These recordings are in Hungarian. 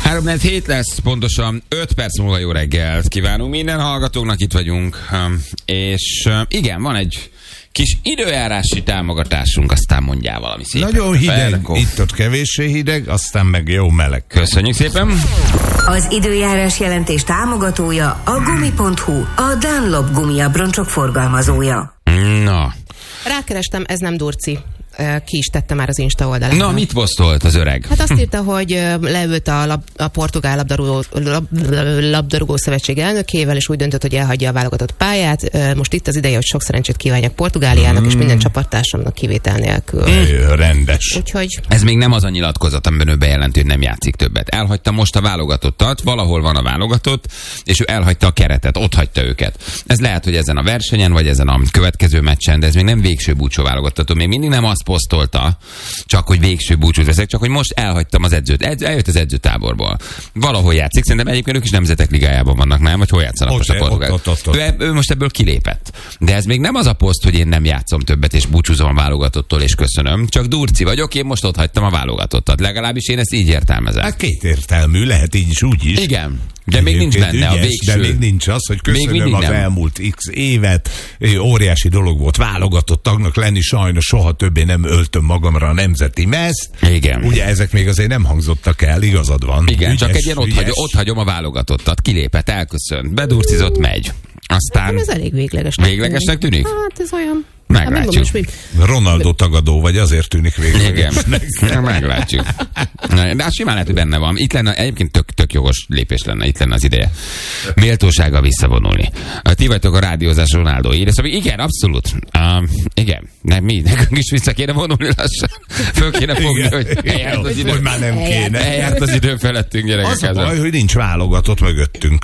3-4 lesz, pontosan 5 perc múlva jó reggelt kívánunk minden hallgatóknak, itt vagyunk. És igen, van egy kis időjárási támogatásunk, aztán mondjál valami szépen. Nagyon hideg, itt-ott kevéssé hideg, aztán meg jó meleg. Köszönjük szépen. Az időjárás jelentés támogatója a Gumi.hu, a Dunlop gumiabroncsok forgalmazója. Na. Rákerestem, ez nem Durci. Ki is tette már az Insta oldalán. Na, mit posztolt az öreg? Hát azt írta, hogy leült a portugál labdarúgó szövetség elnökével, és úgy döntött, hogy elhagyja a válogatott pályát. Most itt az ideje, hogy sok szerencsét kívánjak Portugáliának, és minden csapattársamnak kivétel nélkül. Rendes. Úgyhogy... Ez még nem az a nyilatkozat, amiben ő bejelenti, hogy nem játszik többet. Elhagyta most a válogatottat, valahol van a válogatott, és ő elhagyta a keretet, ott hagyta őket. Ez lehet, hogy ezen a versenyen, vagy ezen a következő meccsen, de ez még nem végső búcsú válogattató. Még mindig nem azt posztolta, csak hogy végső búcsút veszek, csak hogy most elhagytam az edzőt. Eljött az edzőtáborból. Valahol játszik, szerintem egyébként ők is Nemzetek Ligájában vannak, nem? Vagy hol játszanak most a portugálok? Ő most ebből kilépett. De ez még nem az a poszt, hogy én nem játszom többet, és búcsúzom a válogatottól, és köszönöm. Csak Durci vagyok, én most ott hagytam a válogatottat. Legalábbis én ezt így értelmezem. Hát kétértelmű, lehet így is, úgy is. Igen. De még nincs benne a végső. De még nincs az, hogy köszönöm az elmúlt x évet. Óriási dolog volt válogatott tagnak lenni, sajnos soha többé nem öltöm magamra a nemzeti mezt. Igen. Ugye ezek még azért nem hangzottak el, igazad van. Igen, ügyes, csak egy ilyen ott hagyom a válogatottat. Kilépett, elköszönt, bedurcizott, megy. Aztán... Ez elég végleges. Véglegesnek tűnik? Hát ez olyan... Meglátjuk. Ronaldo tagadó vagy, azért tűnik véglegesnek. Igen, meglátjuk. De az simán lehet, hogy benne van. Itt lenne, egyébként tök jogos lépés lenne, itt lenne az ideje. Méltósággal visszavonulni. Ti vagytok a rádiózás Ronaldo írja, szóval igen, abszolút. Igen, nem mi, nekünk is vissza kéne vonulni lassan. Föl kéne fogni, hogy eljárt az idő. Hogy már nem kéne. Eljárt az idő felettünk, gyerekek. Az a baj, hogy nincs válogatott mögöttünk.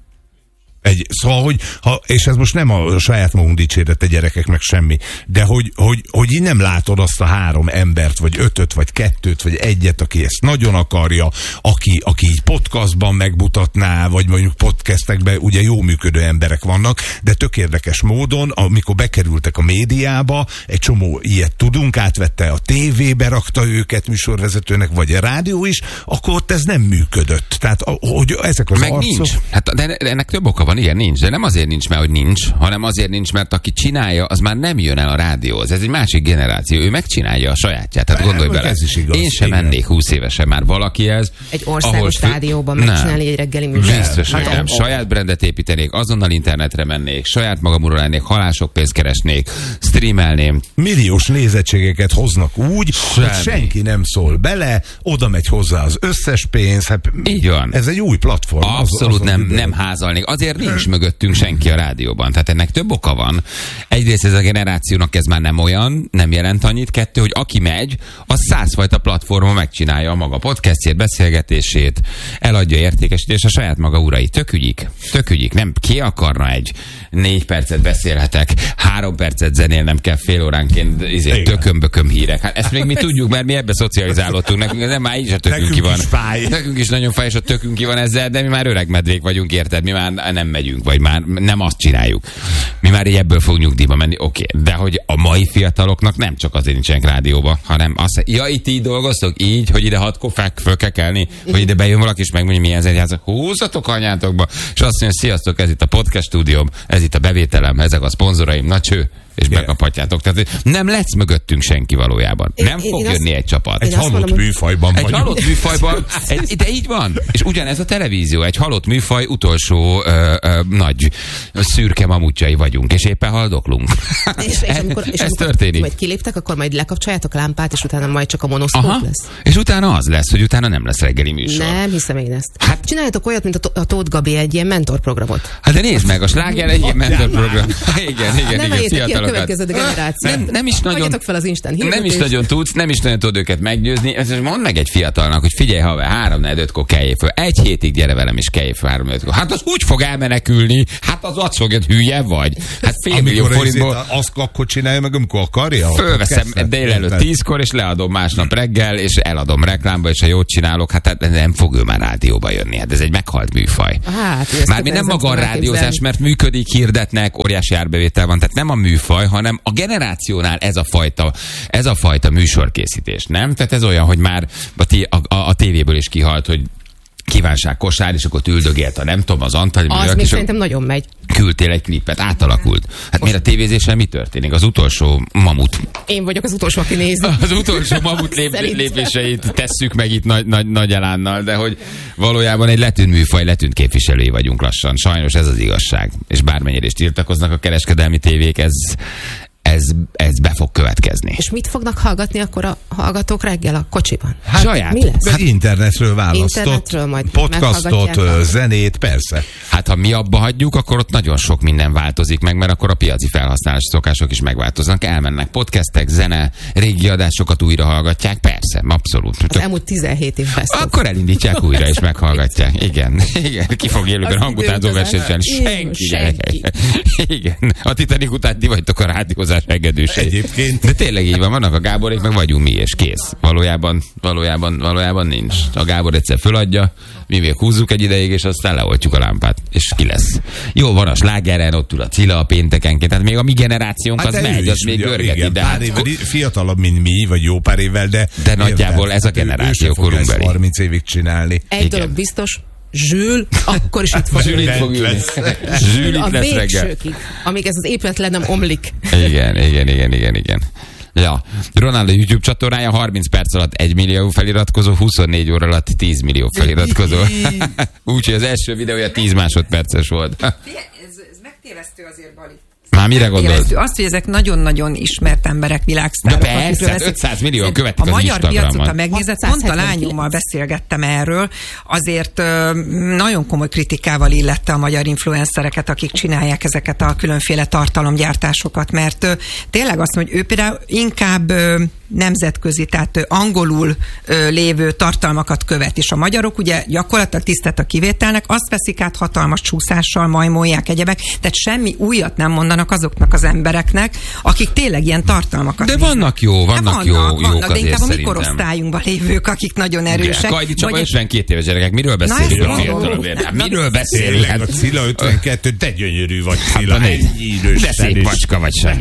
Szóval, és ez most nem a saját magunk dicsérete, gyerekek, meg semmi, de hogy így nem látod azt a 3 embert, vagy 5-öt, vagy 2-t, vagy 1-et, aki ezt nagyon akarja, aki így podcastban megmutatná, vagy mondjuk podcastekben ugye jó működő emberek vannak, de tök érdekes módon, amikor bekerültek a médiába, egy csomó ilyet tudunk, átvette a tévébe, rakta őket műsorvezetőnek, vagy a rádió is, akkor ott ez nem működött. Tehát, hogy ezek az meg arcok... nincs. Hát, de ennek több oka van. Igen, nincs, de nem azért nincs, mert hogy nincs, hanem azért nincs, mert aki csinálja, az már nem jön el a rádióhoz. Ez egy másik generáció, ő megcsinálja a sajátját. Tehát gondolj bele. Én sem mennék 20 évesen már valakihez. Egy országos rádióban megcsinálni egy reggeli műsort. Biztos, hogy nem. Saját brandet építenék, azonnal internetre mennék, saját magamról lennék, halások pénzt keresnék, streamelném. Milliós nézettségeket hoznak úgy, hogy senki nem szól bele, oda megy hozzá az összes pénz. Hát így van. Ez egy új platform. Abszolút nem házalnék. Azért nincs mögöttünk senki a rádióban. Tehát ennek több oka van. Egyrészt ez a generációnak ez már nem olyan, nem jelent annyit. 2, hogy aki megy, az 100 fajta platformon megcsinálja a maga podcastjét, beszélgetését, eladja értékesítést, a saját maga urai. Tök ügyik. Nem, ki akarna 4 percet beszélhetek, 3 percet zenélnem kell fél óránként tököm-bököm hírek. Hát ezt még mi tudjuk, mert mi ebbe szocializálódtunk. Nekünk nem, már így is a tökünk ki van. Nekünk is nagyon fáj, és a tökünk ki van ezzel, de mi már öreg medvék vagyunk, érted? Mi már nem megyünk, vagy már nem azt csináljuk. Mi már így ebből fogunk nyugdíjba menni, oké. De hogy a mai fiataloknak nem csak azért nincsenek rádióba, hanem azt, itt így dolgoztok, így, hogy ide 6-kor föl kell kelni, hogy ide bejön valaki, és megmondja, milyen zenét. Húzzatok anyátokba, és azt mondja, sziasztok, ez itt a podcast stúdióm, ez itt a bevételem, ezek a szponzoraim, na cső, és megkaphatjátok. Tehát nem lesz mögöttünk senki valójában. Nem fog jönni egy csapat. Egy halott műfajban. Egy halott műfajban, de így van. És ugyanez a televízió, egy halott műfaj utolsó nagy szürke mamutjai vagyunk, és éppen haldoklunk. És ez történik. Majd kiléptek, akkor majd lekapcsoljátok a lámpát, és utána majd csak a monoszkóp lesz. És utána az lesz, hogy utána nem lesz reggeli műsor. Nem hiszem én ezt. Hát, csináljatok olyat, mint a Tóth Gabi, egy ilyen mentorprogramot. Hát de nézd meg, a Sláger egy ilyen mentorprogram. Igen, nem is nagyon, fel az Instán nem is nagyon tudod őket meggyőzni. Mondd meg egy fiatalnak, hogy figyelj, ha 3-4-5-kor kelljél föl. 1 hétig gyere velem és kelljél föl 3-4-5-kor. Hát az úgy fog elmenekülni. Hát az azt fogja, hülye vagy. Hát fél millió forintból. Azt akkor csinálja meg, amikor akarja. Fölveszem délelőtt 10-kor, és leadom másnap reggel, és eladom reklámba, és ha jót csinálok, hát nem fog ő már rádióba jönni. Hát ez egy meghalt műfaj. Mármint nem maga a rádiózás, mert működik, hirdetnek, óriási árbevétel van. Tehát nem a műfaj, hanem a generációnál ez a fajta műsorkészítés, nem? Tehát ez olyan, hogy már a tévéből is kihalt, hogy kívánság kosár, és akkor üldögélt a nem tudom, az Antali. Az még szerintem nagyon megy. Küldtél egy klipet, átalakult. Hát miért a tévézéssel mi történik? Az utolsó mamut. Én vagyok az utolsó, aki nézi. Az utolsó mamut lépéseit tesszük meg itt nagy elánnal, de hogy valójában egy letűnt műfaj, letűnt képviselői vagyunk lassan. Sajnos ez az igazság. És bármennyire is tiltakoznak a kereskedelmi tévék, ez be fog következni. És mit fognak hallgatni akkor a hallgatók reggel a kocsiban? Hát, saját. Mi lesz? Hát internetről választott, internetről majd podcastot, zenét, persze. Hát ha mi abba hagyjuk, akkor ott nagyon sok minden változik meg, mert akkor a piaci felhasználási szokások is megváltoznak. Elmennek podcastek, zene, régi adásokat újra hallgatják, persze, abszolút. Az elmúlt 17 év best. Akkor elindítják újra és meghallgatják. Igen. Ki fog élőben hangutánzó versenyben? Senki. Igen. A Titanic után ti vagytok a rádiózás engedősei. Egyébként. De tényleg így van, vannak a Gáborék, meg vagyunk mi, és kész. Valójában nincs. A Gábor egyszer föladja, mi még húzzuk egy ideig, és aztán leoltjuk a lámpát, és ki lesz. Jó, van a slágeren, ott ül a Cilla a péntekenként, tehát még a mi generációnk az megy, az még görgeti. Igen, de pár évvel fiatalabb, mint mi, vagy jó pár évvel, de nagyjából ez a generáció korunkbeli. 30 évig csinálni. Egy dolog biztos, Zsül, akkor is itt fog ülni. Zsül itt a lesz reggel. végsőkig, amíg ez az épület le nem omlik. Igen. Ja, Ronaldo YouTube csatornája 30 perc alatt 1 millió feliratkozó, 24 óra alatt 10 millió feliratkozó. Úgyhogy az első videója 10 másodperces volt. Ez megtévesztő azért, Bali. Már mire gondolsz? Azt, hogy ezek nagyon-nagyon ismert emberek, világsztárok. De persze, 500 millió követik az Instagramon. A magyar piacot, ha megnézed, pont a lányommal beszélgettem erről, azért nagyon komoly kritikával illette a magyar influencereket, akik csinálják ezeket a különféle tartalomgyártásokat, mert tényleg azt mondja, hogy ő például inkább nemzetközi, tehát angolul lévő tartalmakat követ, és a magyarok ugye gyakorlatilag tisztelt a kivételnek, azt veszik át hatalmas csúszással, majmolják egyebek, tehát semmi újat nem mondanak azoknak az embereknek, akik tényleg ilyen tartalmakat de vannak jók de azért inkább a mi szerintem. korosztályunkban lévők, akik nagyon erősek. Kajdi Csaba 52 éves gyerekek, miről beszélünk? Miről beszélünk? A Cilla 52, de gyönyörű vagy, Cilla. De szép macska vagy sem.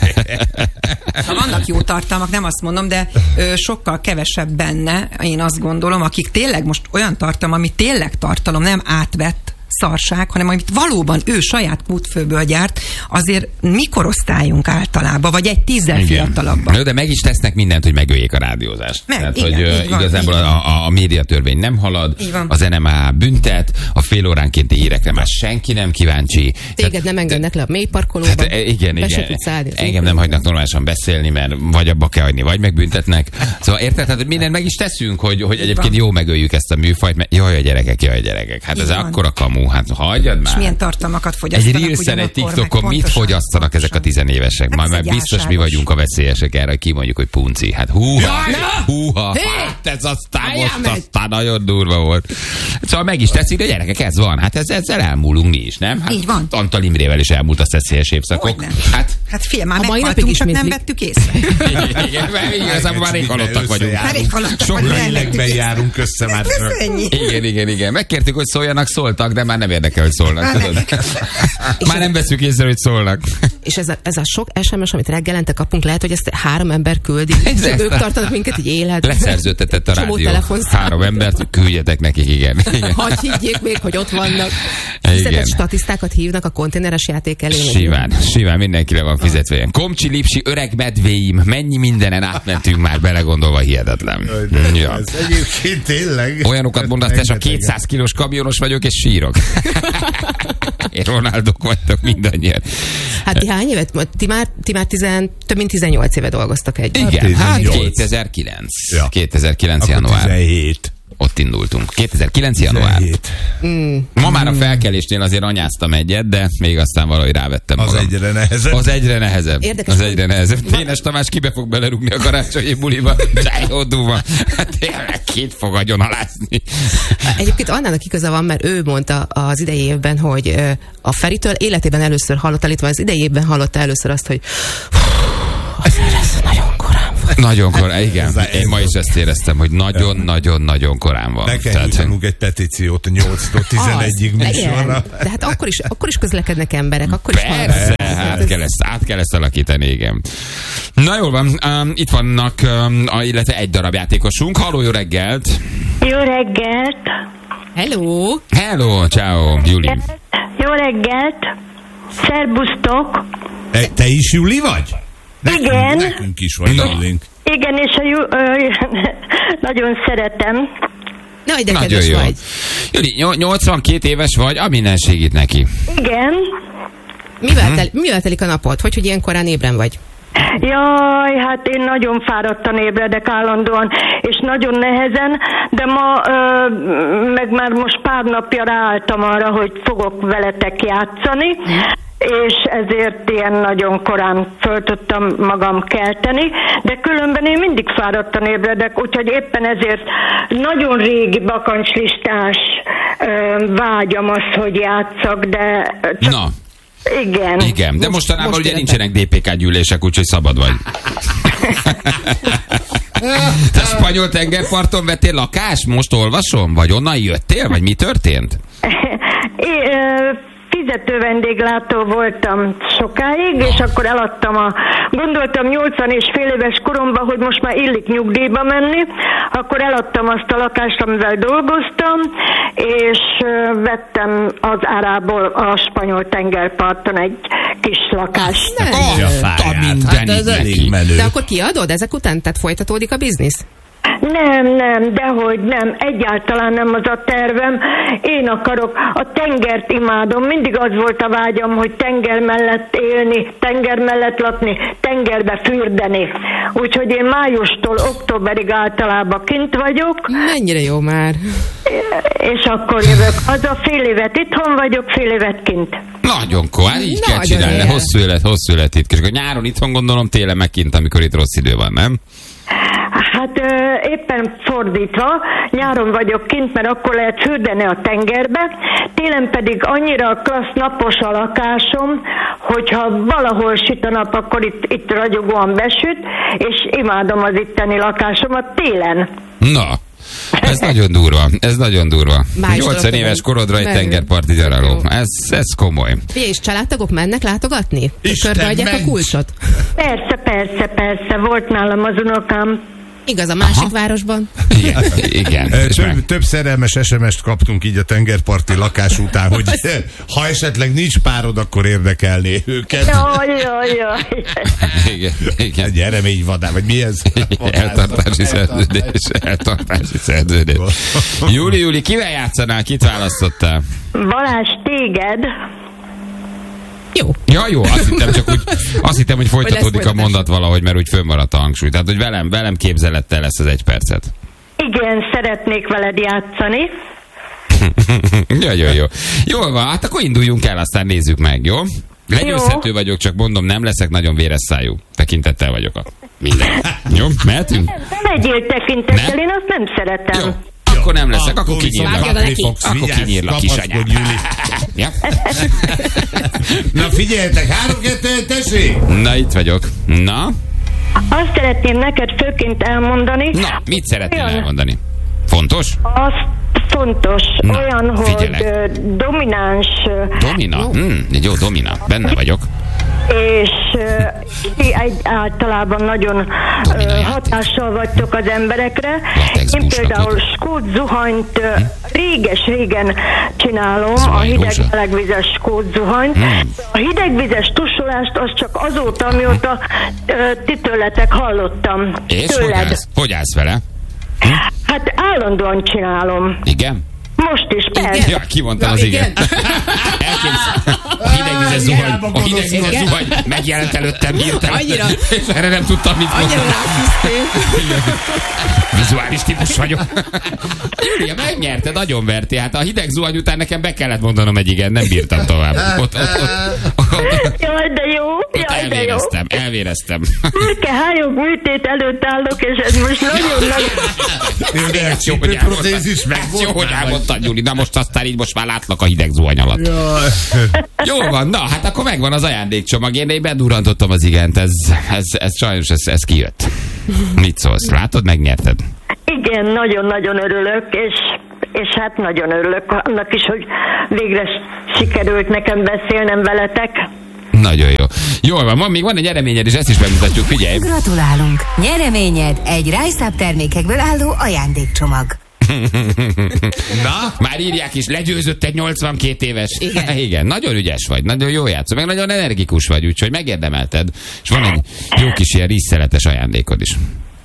Vannak jó tartalmak, nem azt mondom, de sokkal kevesebb benne, én azt gondolom, akik tényleg most olyan tartalom, ami tényleg tartalom, nem átvett szarság, hanem amit valóban ő saját kútfőből gyárt, azért mi korosztályunk általában, vagy egy 10 fiatalabban. De meg is tesznek mindent, hogy megöljék a rádiózást. Tehát, igen, hogy igazából a médiatörvény nem halad, az NMA büntet, a fél óránkénti hírekre már senki nem kíváncsi. Téged nem engednek le a mélyparkolóba. Igen. Engem nem hagynak normálisan beszélni, mert vagy abba kell hagyni, vagy megbüntetnek. Szóval érted, tehát mindent meg is teszünk, hogy egyébként jó megöljük ezt a műfajt, mert jaj a gyerekek. Hát ez akkora kamu. Hát hagyjad már. És milyen tartalmakat fogyasztanak? Egy Reelsen, egy TikTokon mit fogyasztanak ezek a tizenévesek? Már biztos mi vagyunk a veszélyesek erre, hogy kimondjuk, hogy punci. Hát húha, hát ez aztán nagyon durva volt. Szóval meg is teszik, de gyerekek, ez van. Hát ezzel elmúlunk mi is, nem? Hát így van. Antal Imrével is elmúlt a szeszélyes évszakok. Hát figyelj, már meghaltunk, csak nem vettük észre. Igazából már rég halottak vagyunk. Sok lélekben járunk össze már. Igen. Megkértük, hogy szóljanak, szóltak, de már nem érdekel, hogy szólnak. Tudod? Már nem veszük észre, hogy szólnak. És ez a sok SMS, amit reggelente kapunk, lehet, hogy ezt 3 ember küldi. Ők tartanak minket így életben. Leszerződtetett a rádió 3 embert, küldjetek nekik, igen. Hadd higgyék még, hogy ott vannak. Fizetett statisztákat hívnak a konténeres játék elé. Simán mindenkire van fizetve ilyen. Komcsi, Lipsi, öreg medvéim, mennyi mindenen átmentünk már belegondolva, hihetetlen. Ja. Ez egyébként tényleg. Olyanokat mondasz, te a 200 kilós kamionos vagyok, és sírok. Én Ronaldok vagytok mindannyian. Hát ti hány évet? Ti már több mint 18 éve dolgoztak együtt. Igen, hát 2009. Ja. 2009 akkor január. 17. Ott indultunk. 2009 január. Ma már a felkelésnél azért anyáztam egyet, de még aztán valahogy rávettem magam. Az egyre nehezebb. Érdekes, az egyre nehezebb. Ténes Tamás kibe fog belerúgni a karácsonyi buliba. Csájhodúva. Hát tényleg 2 fog agyonalázni. Egyébként Annának igaza van, mert ő mondta az idei évben, hogy a Feritől életében először hallotta, illetve az idei évben hallotta először azt, hogy azért ez nagyon korán van. Nagyon korán, igen. Én ma is ezt éreztem, hogy nagyon-nagyon-nagyon korán van. Be kell nyújtanunk egy petíciót a 8-tól 11-ig műsorra. De hát akkor is közlekednek emberek, akkor is persze, át kell ezt alakítani, igen. Na jól van, itt vannak, illetve egy darab játékosunk. Halló, jó reggelt! Jó reggelt! Hello! Hello, ciao, Juli. Jó reggelt! Szerbusztok! Te is Juli vagy? Igen. Nekünk is vagy, darling. Igen, és nagyon szeretem. Na, de Nagyon kedves jó. vagy. Juli, 82 éves vagy, a minden segít neki. Igen. Mivel telik a napod? Hogy ilyen korán ébren vagy? Jaj, hát én nagyon fáradtan ébredek állandóan, és nagyon nehezen, de ma, meg már most pár napja ráálltam arra, hogy fogok veletek játszani, és ezért ilyen nagyon korán föl tudtam magam kelteni, de különben én mindig fáradtan ébredek, úgyhogy éppen ezért nagyon régi bakancslistás vágyam az, hogy játszak, de... Na. Igen, de mostanában ugye nincsenek DPK gyűlések, úgyhogy szabad vagy. Te a spanyol tengerparton vettél lakást? Most olvasom? Vagy onnan jöttél? Vagy mi történt? Fizető vendéglátó voltam sokáig, és akkor eladtam gondoltam 80 és fél éves koromban, hogy most már illik nyugdíjba menni, akkor eladtam azt a lakást, amivel dolgoztam, és vettem az árából a spanyol tengerparton egy kis lakást. Ez elég menő. De akkor kiadod ezek után? Tehát folytatódik a biznisz? Nem, dehogy nem, egyáltalán nem az a tervem. Én akarok, a tengert imádom, mindig az volt a vágyam, hogy tenger mellett élni, tenger mellett lakni, tengerbe fürdeni. Úgyhogy én májustól októberig általában kint vagyok. Mennyire jó már. És akkor jövök. Az a fél évet itthon vagyok, fél évet kint. Nagyon korán, így kell csinálni. Hosszú élet itt. És akkor nyáron itthon gondolom, télen meg kint, amikor itt rossz idő van, nem? Hát éppen fordítva, nyáron vagyok kint, mert akkor lehet fürdeni a tengerbe, télen pedig annyira klassz napos a lakásom, hogyha valahol süt a nap, akkor itt ragyogóan besüt, és imádom az itteni lakásomat télen. Na, ez nagyon durva. 80 éves korodra egy tengerparti gyaraló. Ez komoly. És családtagok mennek látogatni? Körbeadják a kulcsot? Persze. Volt nálam az unokám. Igaz, a másik városban. Igen. Több szerelmes SMS-t kaptunk így a tengerparti lakás után, hogy ha esetleg nincs párod, akkor érdekelné őket. Jaj. Igen. Egy reményvadár, vagy mi ez? Eltartási szerződés. Júli, kivel játszanál? Kit választottál? Balázs, téged. Jó. Ja, jó, azt hittem, hogy folytatódik a mondat valahogy, mert úgy fönnmaradt a hangsúly. Tehát, hogy velem képzelettel lesz az 1 percet. Igen, szeretnék veled játszani. Jó. Jól van, hát akkor induljunk el, aztán nézzük meg, jó? Legyőzhető vagyok, csak mondom, nem leszek nagyon véres szájú. Tekintettel vagyok a minden. Jó, mehetünk? Nem legyél tekintettel, én azt nem szeretem. Jó. Akkor nem leszek, akkor kinyírlak kisanyát. Ja. Na figyeljetek, 3-2, tessék! Na, itt vagyok. Na? Azt szeretném neked főként elmondani. Na, mit szeretnél elmondani? Fontos? Azt fontos, na, olyan, figyelek. hogy domináns... Domina? Jó, domina. Benne vagyok. És általában nagyon hatással vagytok az emberekre. Én például skót zuhanyt régen csinálom, a hideg-melegvizes skót zuhanyt. A hidegvizes tusolást az csak azóta, amióta ti tőletek hallottam. És hogy állsz vele? Hát állandóan csinálom. Igen? Most is, persze. Ja, kimondtam az igen. A hidegvizes zuhany megjelent előttem hirtelen. Annyira. És erre nem tudtam, mit mondani. Annyira ráfisztél. Vizuális típus vagyok. Júlia, megnyerte, nagyon verti. Hát a hideg zuhany után nekem be kellett mondanom egy igen, nem bírtam tovább. Jaj, de jó. Elvéreztem. Hályog műtét előtt állok, és ez most nagyon-nagyon... Protézis meg volt. Jó, hogy elmondtad, Júli. Na most aztán így most már látlak a hideg zuhany alatt. Jó van, na, hát akkor megvan az ajándékcsomag. Én bedurrantottam az igent. Ez sajnos ez kijött. Mit szólsz? Látod, megnyerted? Igen, nagyon-nagyon örülök, és hát nagyon örülök annak is, hogy végre sikerült nekem beszélnem veletek. Nagyon jó. Jól van, még van egy eredményed, és ezt is bemutatjuk, figyelj. Gratulálunk! Nyereményed egy Rise Up termékekből álló ajándékcsomag. Na? Már írják is, legyőzött egy 82 éves. Igen. Igen, nagyon ügyes vagy, nagyon jó játszol, meg nagyon energikus vagy, úgyhogy megérdemelted. És van egy jó kis ilyen rízszeletes ajándékod is.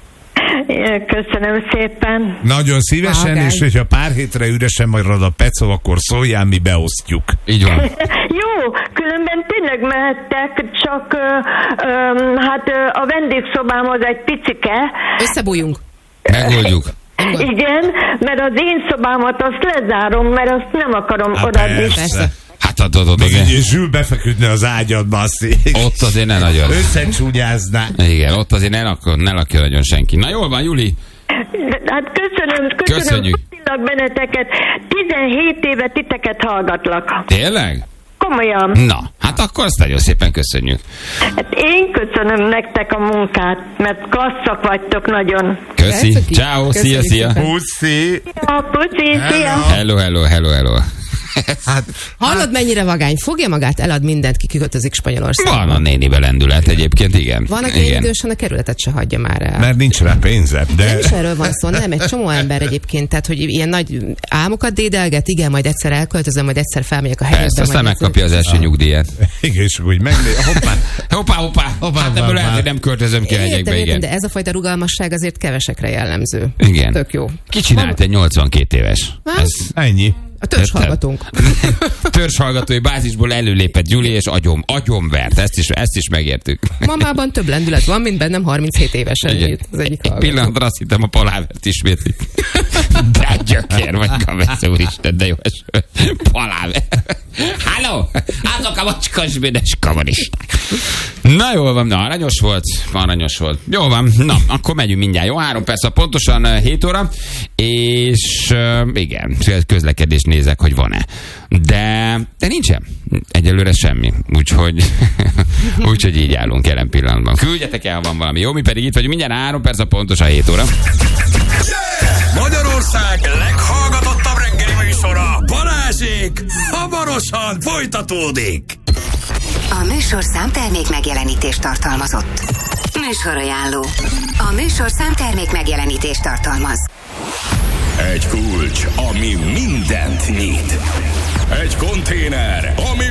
Köszönöm szépen. Nagyon szívesen, Vágány. és hogyha pár hétre üresen marad a pecó, akkor szóljál, mi beosztjuk. Így van. Jó, különben tényleg mehettek, csak hát a vendégszobám az egy picike. Összebújjunk. Megoldjuk. Igen, mert az én szobámat azt lezárom, mert azt nem akarom odaadni. Persze. Hát adod, igen. És Zsül befeküdne az ágyadba, Ott azért ne nagyon. összecsúnyázná. Igen, ott azért ne lakja nagyon senki. Na jól van, Juli. Hát köszönöm Köszönjük. benneteket. 17 éve titeket hallgatlak. Tényleg? Komolyan. Na, hát akkor azt nagyon szépen köszönjük. Hát én köszönöm nektek a munkát, mert klasszak vagytok nagyon. Köszi. Köszönjük. Ciao, szia, Köszönjük szia. szépen. Puszi! Ja, puci, szia! Hello. Hát, Hallod, mennyire vagány? Fogja magát, elad mindent, ki kiköltözik Spanyolországba. Van a nénibe lendület egyébként, igen. Van, aki Igen. idősen a kerületet se hagyja már el. mert nincs rá pénze, Nem de... is erről van szó, nem, egy csomó ember egyébként, tehát hogy ilyen nagy álmokat dédelget, igen, majd egyszer elköltözöm, majd egyszer felmegyek a helyekbe. Persze, aztán majd megkapja az első nyugdíjat. Igen, és úgy megné... Hoppá! Hoppá. Hát ebből lehet, hogy nem költözöm ki a hegyekbe, Értem, igen. de ez a fajta rugalmasság azért kevesekre jellemző. Igen. Tök jó. Ki csinált egy 82 éves? Hát? Ez Ennyi. A törzs Érted? hallgatónk. törzshallgatói bázisból előlépett Gyuli, és agyonvert. Ezt is megértük. Mamában több lendület van, mint bennem 37 évesen. Igen. Az egyik Egy hallgató. pillanatra azt hittem, a palávert ismétlik. De gyökér vagy, Kavesz úristen, de jó eső. Paláver. Halló! Azok a macskasbédes kommunisták. Na jól van, na aranyos volt. Jó van, na akkor megyünk mindjárt. Jó, 3 perc, pontosan 7 óra, és igen, közlekedést nézek, hogy van-e. De nincsen. Egyelőre semmi. Úgyhogy így állunk jelen pillanatban. Küldjetek el, ha van valami. Jó, mi pedig itt vagyunk mindjárt 3 perc, pontosan 7 óra. Magyarország leghallgatottabb reggeli műsora, Balázsék, hamarosan folytatódik. A műsorszám termék megjelenítést tartalmazott. Műsorajánló. A műsorszám termék megjelenítést tartalmaz. Egy kulcs, ami mindent nyit. Egy konténer, ami